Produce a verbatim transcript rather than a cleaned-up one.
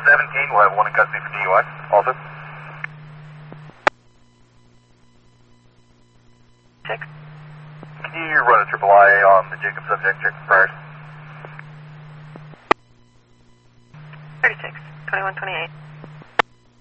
seventeen, we'll have one in custody for D U I. Also. Six. Can you run a triple I A on the Jacob subject, check the priors? thirty-six, twenty-one twenty-eight.